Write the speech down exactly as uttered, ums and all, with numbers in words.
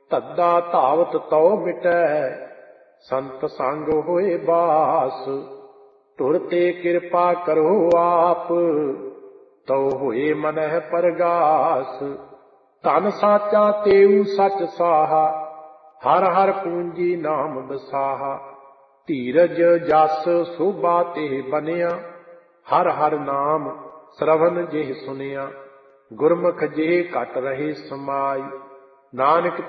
ਧੱਦਾ ਧਾਵਤ ਤਉ ਮਿਟੈ, ਸੰਤ ਸੰਗ ਹੋਏ ਬਾਸ। ਧੁਰ ਤੇ ਕਿਰਪਾ ਕਰੋ ਆਪ, ਤਉ ਹੋਏ ਮਨਹਿ ਪਰਗਾਸ। ਧਨ ਸਾਚਾ ਤੇਊ ਸਚ ਸਾਹਾ, ਹਰ ਹਰ ਪੂੰਜੀ ਨਾਮ ਬਸਾਹਾ। ਧੀਰਜ ਜਸ ਸੋਭਾ ਤੇ ਬਨਿਆ, ਹਰ ਹਰ ਨਾਮ ਸਰਵਨ ਜਿਹ ਸੁਨਿਆ। ਗੁਰਮੁਖ ਜਿਹ ਘਟ ਰਹੇ ਸਮਾਈ, ਨਾਨਕ